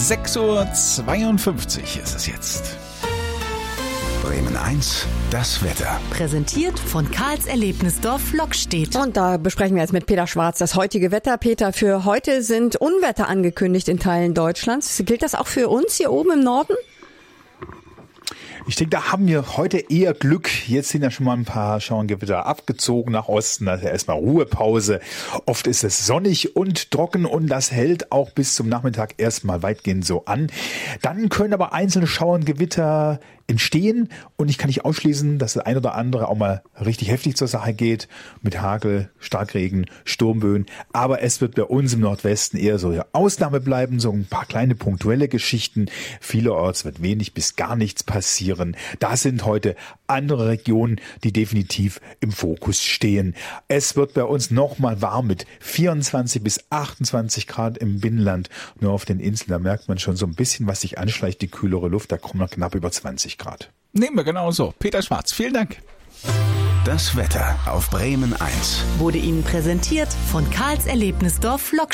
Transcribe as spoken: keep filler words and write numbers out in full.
sechs Uhr zweiundfünfzig ist es jetzt. Bremen eins, das Wetter. Präsentiert von Karls Erlebnisdorf Lockstedt. Und da besprechen wir jetzt mit Peter Schwarz das heutige Wetter. Peter, für heute sind Unwetter angekündigt in Teilen Deutschlands. Gilt das auch für uns hier oben im Norden? Ich denke, da haben wir heute eher Glück. Jetzt sind ja schon mal ein paar Schauergewitter abgezogen nach Osten. Also erstmal Ruhepause. Oft ist es sonnig und trocken und das hält auch bis zum Nachmittag erstmal weitgehend so an. Dann können aber einzelne Schauergewitter entstehen und ich kann nicht ausschließen, dass das ein oder andere auch mal richtig heftig zur Sache geht mit Hagel, Starkregen, Sturmböen. Aber es wird bei uns im Nordwesten eher so eine Ausnahme bleiben, so ein paar kleine punktuelle Geschichten. Vielerorts wird wenig bis gar nichts passieren. Da sind heute andere Regionen, die definitiv im Fokus stehen. Es wird bei uns nochmal warm mit vierundzwanzig bis achtundzwanzig Grad im Binnenland. Nur auf den Inseln, da merkt man schon so ein bisschen, was sich anschleicht, die kühlere Luft. Da kommen wir knapp über zwanzig Grad. Nehmen wir genauso. Peter Schwarz, vielen Dank. Das Wetter auf Bremen eins Wurde Ihnen präsentiert von Karls Erlebnisdorf Lockstedt.